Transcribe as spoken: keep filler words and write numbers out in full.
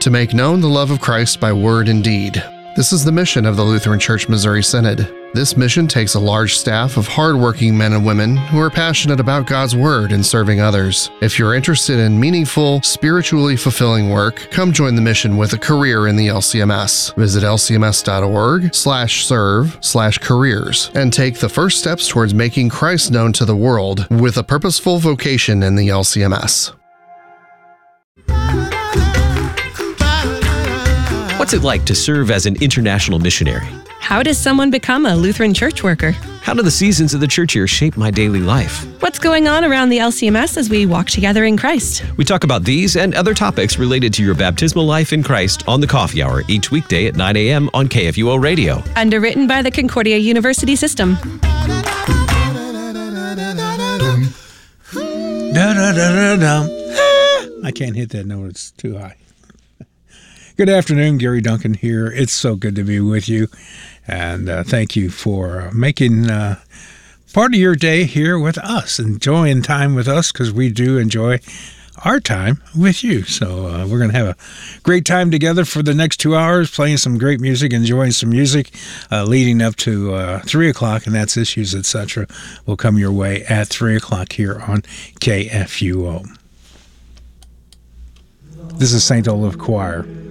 to make known the love of Christ by word and deed. This is the mission of the Lutheran Church Missouri Synod. This mission takes a large staff of hardworking men and women who are passionate about God's Word and serving others. If you're interested in meaningful, spiritually fulfilling work, come join the mission with a career in the L C M S. Visit lcms.org slash serve slash careers and take the first steps towards making Christ known to the world with a purposeful vocation in the L C M S. What's it like to serve as an international missionary? How does someone become a Lutheran church worker? How do the seasons of the church year shape my daily life? What's going on around the L C M S as we walk together in Christ? We talk about these and other topics related to your baptismal life in Christ on the Coffee Hour each weekday at nine a.m. on K F U O Radio. Underwritten by the Concordia University System. I can't hit that note, it's too high. Good afternoon, Gary Duncan here. It's so good to be with you, and uh, thank you for uh, making uh, part of your day here with us, enjoying time with us, because we do enjoy our time with you. So uh, we're going to have a great time together for the next two hours, playing some great music, enjoying some music, uh, leading up to uh, three o'clock, and that's Issues, et cetera will come your way at three o'clock here on K F U O. This is Saint Olaf Choir.